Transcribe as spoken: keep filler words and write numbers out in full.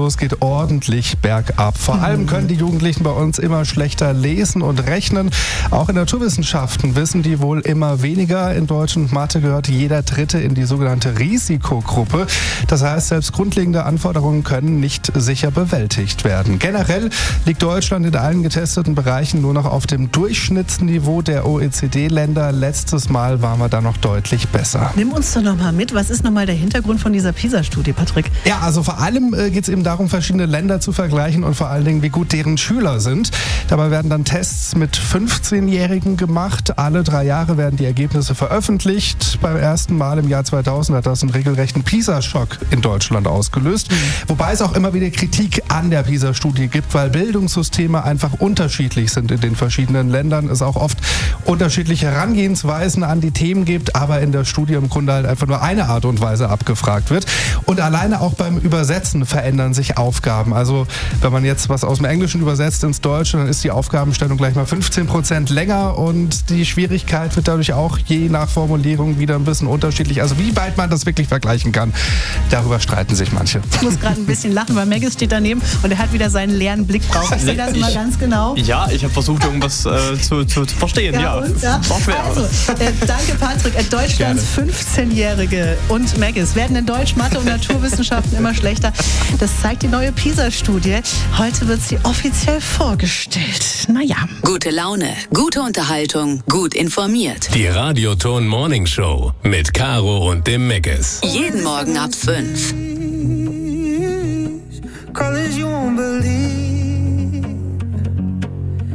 so, es geht ordentlich bergab. Vor allem können die Jugendlichen bei uns immer schlechter lesen und rechnen. Auch in Naturwissenschaften wissen die wohl immer weniger. In Deutsch und Mathe gehört jeder Dritte in die sogenannte Risikogruppe. Das heißt, selbst grundlegende Anforderungen können nicht sicher bewältigt werden. Generell liegt Deutschland in allen getesteten Bereichen nur noch auf dem Durchschnittsniveau der O E C D-Länder. Letztes Mal waren wir da noch deutlich besser. Nimm uns doch noch mal mit. Was ist nochmal der Hintergrund von dieser PISA-Studie, Patrick? Ja, also vor allem äh, geht es eben darum, verschiedene Länder zu vergleichen und vor allen Dingen, wie gut deren Schüler sind. Dabei werden dann Tests mit fünfzehnjährigen gemacht. Alle drei Jahre werden die Ergebnisse veröffentlicht. Beim ersten Mal im Jahr zweitausend hat das einen regelrechten PISA-Schock in Deutschland ausgelöst. Mhm. Wobei es auch immer wieder Kritik an der PISA-Studie gibt, weil Bildungssysteme einfach unterschiedlich sind in den verschiedenen Ländern. Es auch oft unterschiedliche Herangehensweisen an die Themen gibt, aber in der Studie im Grunde halt einfach nur eine Art und Weise abgefragt wird. Und alleine auch beim Übersetzen verändern sich Aufgaben. Also wenn man jetzt was aus dem Englischen übersetzt ins Deutsche, dann ist die Aufgabenstellung gleich mal fünfzehn Prozent länger und die Schwierigkeit wird dadurch auch je nach Formulierung wieder ein bisschen unterschiedlich. Also wie weit man das wirklich vergleichen kann, darüber streiten sich manche. Ich muss gerade ein bisschen lachen, weil Maggis steht daneben und er hat wieder seinen leeren Blick drauf. Ich sehe das immer ganz genau. Ja, ich habe versucht, irgendwas äh, zu, zu, zu verstehen. Ja, ja. Und, ja. War schwer. Also, äh, danke Patrick. Äh, Deutschlands fünfzehnjährige und Maggis werden in Deutsch, Mathe und Naturwissenschaften immer schlechter. Das zeigt die neue PISA-Studie. Heute wird sie offiziell vorgestellt. Naja. Gute Laune, gute Unterhaltung, gut informiert. Die Radioton Morning Show mit Caro und dem Maggis. Jeden Morgen ab fünf.